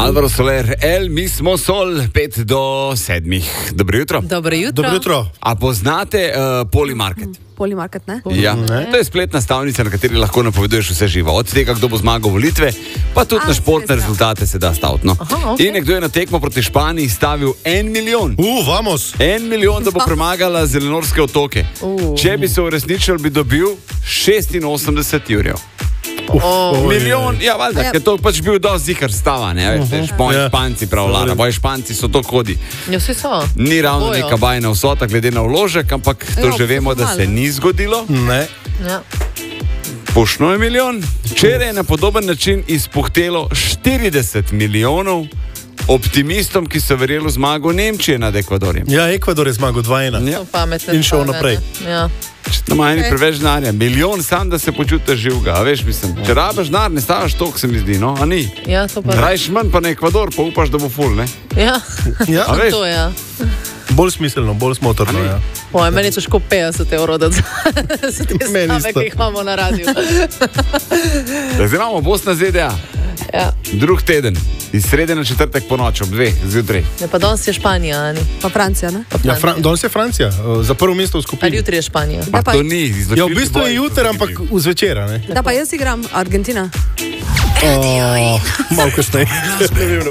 Alvaro Soler, mi smo Sol, 5 do 7. Dobro jutro. Dobro jutro. Dobro jutro. A poznate Polymarket? Polymarket, ne? Ja, to je spletna stavnica, na kateri lahko napoveduješ vse živo. Od tega, kdo bo zmagal volitve, pa tudi na športne rezultate se da staviti. No. Okay. In nekdo je na tekmo proti Španiji stavil 1 milijon. Vamos. 1 milijon, da bo premagala Zelenorske otoke. Če bi se uresničil, bi dobil 86 jurjev. Milijon, ja, valjda, ker to pač bil dosti zihar stava, ne, veš, Španci prav vlada, boji Španci so to hodi. Ja, vsi so. Ni ravno neka bajna vsota, glede na vložek, ampak to že vemo, da se ni zgodilo. Ne. Ja. Pošno je milijon. Včeraj je na podoben način izpuhtelo 40 milijonov optimistom, ki so verjeli v zmago Nemčije nad Ekvadorjem. Ja, Ekvador je zmagal 2-1. Ja. Pametne In šel stave, naprej. ne? Ja. Če ima eni preveč denarja, milijon sam, da se počutiš živega, veš, mislim. Če rabiš denar, ne stavaš toliko, se mi zdi, no, a ni. Ja, to pa. Rajš manj pa na Ekvador, pa upaš, da bo ful, ne? Ja. Ja. A veš? To je. Ja. Bolj smiselno, bolj smotrno. Ja. Oj, meni je težko 50 evrov dati za te Meni stave, isto. ki jih imamo na radiju. Zdaj imamo Bosna ZDA. Ja. Drug teden, iz srede na četrtek po noč, ob 2 zjutraj. Ja, pa danes je Španija, ali? Pa Francija, ne? Ja, danes je Francija, za prvo mesto v Ali skupini. jutri je Španija? Pa pa- to ni. Ja, v bistvu je jutri, ampak v zvečera, ne? Da pa jaz igram Argentina. Malo kasneje.